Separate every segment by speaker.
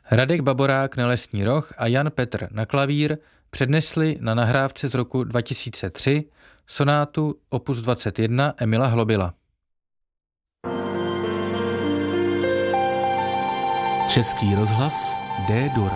Speaker 1: Radek Baborák na lesní roh a Jan Petr na klavír přednesli na nahrávce z roku 2003 sonátu opus 21 Emila Hlobila.
Speaker 2: Český rozhlas D-dur.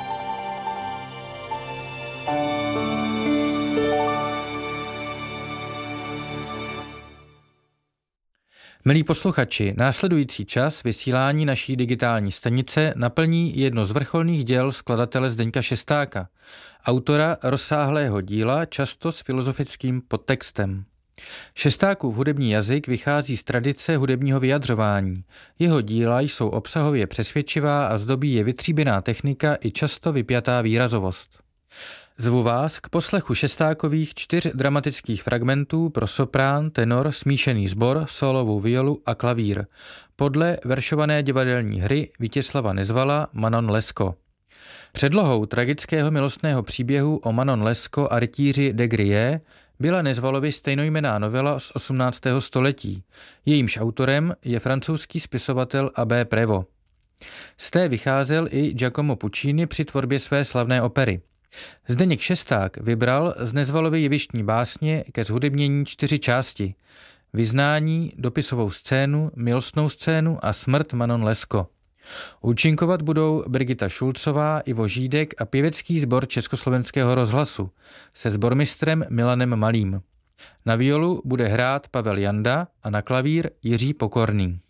Speaker 1: Milí posluchači, následující čas vysílání naší digitální stanice naplní jedno z vrcholných děl skladatele Zdeňka Šestáka, autora rozsáhlého díla, často s filozofickým podtextem. Šestákův hudební jazyk vychází z tradice hudebního vyjadřování. Jeho díla jsou obsahově přesvědčivá a zdobí je vytříbená technika i často vypjatá výrazovost. Zvu vás k poslechu Šestákových 4 dramatických fragmentů pro soprán, tenor, smíšený sbor, sólovou violu a klavír podle veršované divadelní hry Vítězslava Nezvala Manon Lescaut. Předlohou tragického milostného příběhu o Manon Lescaut a rytíři de Grieux byla Nezvalovi stejnojmenná novela z 18. století. Jejímž autorem je francouzský spisovatel Abbé Prévost. Z té vycházel i Giacomo Puccini při tvorbě své slavné opery. Zdeněk Šesták vybral z Nezvalovy jevištní básně ke zhudebnění 4 části: Vyznání, dopisovou scénu, milostnou scénu a smrt Manon Lescaut. Účinkovat budou Brigita Šulcová, Ivo Žídek a pěvecký sbor Československého rozhlasu se sbormistrem Milanem Malým. Na violu bude hrát Pavel Janda a na klavír Jiří Pokorný.